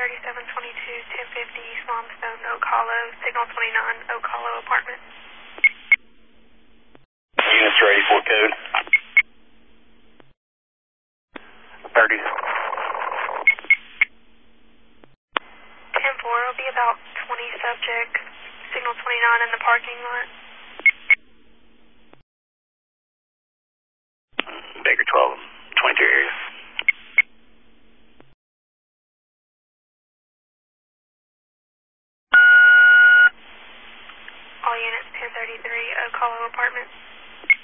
3722, 1050 East Limestone, Oak Hollow, Signal 29, Oak Hollow Apartment. Units ready for code. 30. 10-4 will be about 20 subjects, Signal 29 in the parking lot.